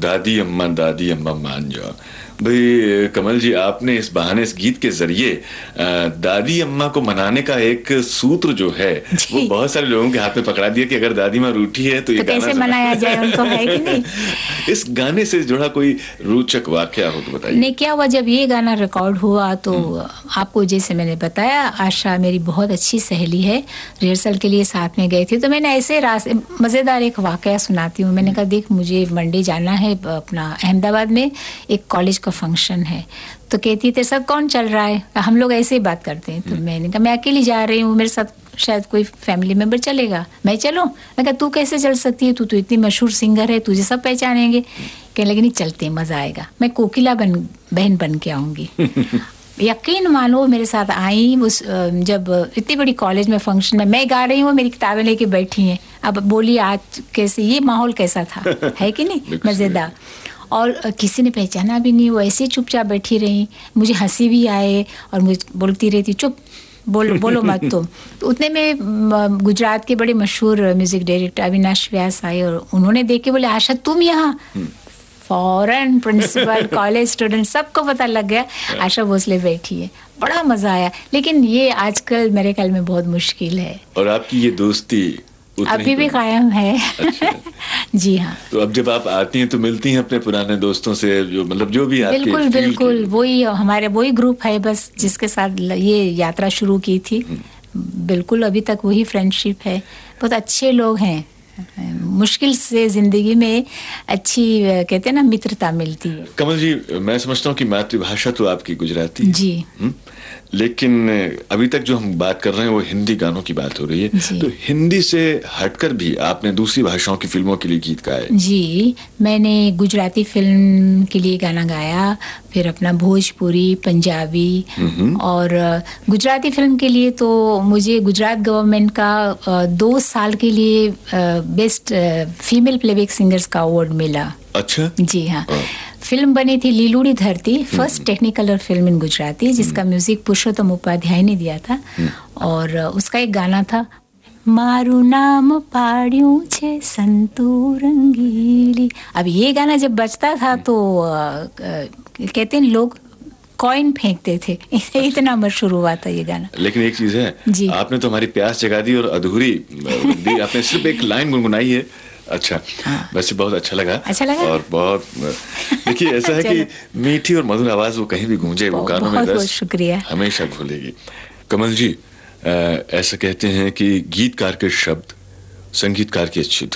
दादी अम्मा मान जाओ। भाई कमल जी, आपने इस बहाने, इस गीत के जरिए दादी अम्मा को मनाने का एक सूत्र जो है वो बहुत सारे लोगों के हाथ में पकड़ा दिया कि अगर दादी माँ रूठी है तो ये गाना कैसे मनाया जाए उनको, है कि नहीं। इस गाने से जुड़ा कोई रोचक वाकया हो तो बताइए। नहीं, क्या हुआ जब ये गाना रिकॉर्ड हुआ तो आपको जैसे मैंने बताया, आशा मेरी बहुत अच्छी सहेली है, रिहर्सल के लिए साथ में गए थे, तो मैंने ऐसे रास्ते मज़ेदार एक वाकया सुनाती हूँ। मैंने कहा देख मुझे मंडे जाना है अपना अहमदाबाद में, एक कॉलेज का फंक्शन है। तो कहती तेरे साथ कौन चल रहा है, हम लोग ऐसे ही बात करते हैं। तो मैंने कहा मैं अकेली जा रही हूँ, मेरे साथ शायद कोई फैमिली मेंबर चलेगा, मैं चलूँ। मैं कहा तू कैसे चल सकती है, तू तो इतनी मशहूर सिंगर है, तुझे सब पहचानेंगे। कहने लगे नहीं चलते, मज़ा आएगा, मैं कोकिला बहन बन के आऊँगी। यकीन मानो मेरे साथ आई, उस जब इतनी बड़ी कॉलेज में फंक्शन में मैं गा रही हूँ, मेरी किताबें लेके बैठी हैं। अब बोली आज कैसे, ये माहौल कैसा था, है कि नहीं, मज़ेदार। और किसी ने पहचाना भी नहीं, वो ऐसे चुपचाप बैठी रही। मुझे हंसी भी आए और मुझे बोलती रहती चुप बोलो मत तुम। तो उतने में गुजरात के बड़े मशहूर म्यूजिक डायरेक्टर अविनाश व्यास आए और उन्होंने देख के बोले आशा तुम यहाँ। फॉरेन प्रिंसिपल, कॉलेज स्टूडेंट, सबको पता लग गया आशा भोसले बैठी है। बड़ा मजा आया, लेकिन ये आजकल मेरे ख्याल में बहुत मुश्किल है। और आपकी ये दोस्ती अभी भी कायम है। अच्छा। जी हाँ। तो अब जब आप आती हैं तो मिलती हैं अपने पुराने दोस्तों से, जो मतलब जो भी आपके बिल्कुल वही हमारे वही ग्रुप है बस, जिसके साथ ये यात्रा शुरू की थी। बिल्कुल अभी तक वही फ्रेंडशिप है। बहुत अच्छे लोग हैं, मुश्किल से जिंदगी में अच्छी कहते हैं ना मित्रता मिलती है। कमल जी, मैं समझता हूँ कि मातृभाषा तो आपकी गुजराती है जी, लेकिन अभी तक जो हम बात कर रहे हैं वो हिंदी गानों की बात हो रही है। तो हिंदी से हटकर भी आपने दूसरी भाषाओं की फिल्मों के लिए गीत गाए। जी, मैंने गुजराती फिल्म के लिए गाना गाया, फिर अपना भोजपुरी, पंजाबी, और गुजराती फिल्म के लिए तो मुझे गुजरात गवर्नमेंट का 2 साल के लिए बेस्ट फीमेल प्लेबैक सिंगर्स का अवार्ड मिला। अच्छा। जी हाँ। फिल्म बनी थी लीलूड़ी धरती, first Technicolor film in Gujarati, जिसका म्यूजिक पुरुषोत्तम उपाध्याय ने दिया था। और उसका एक गाना था, मारू नाम पाड़ियों छे संतू रंगीली। अब ये गाना जब बजता था तो कहते हैं लोग कॉइन फेंकते थे, इतना मशहूर हुआ था ये गाना। लेकिन एक चीज है, आपने तो हमारी प्यास जगा दी और अधूरी दी, आपने सिर्फ एक लाइन गुनगुनाई है। अच्छा, वैसे बहुत अच्छा लगा। और बहुत देखिए ऐसा है कि मीठी और मधुर आवाज वो कहीं भी गूंजे, वो कानों में बहुत शुक्रिया, हमेशा घुलेगी। कमल जी, ऐसा कहते हैं कि गीतकार के शब्द संगीतकार की अच्छी